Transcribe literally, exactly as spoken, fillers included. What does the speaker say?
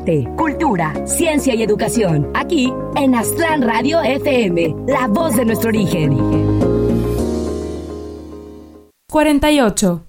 arte, cultura, ciencia y educación. Aquí en Aztlán Radio F M, la voz de nuestro origen. cuarenta y ocho.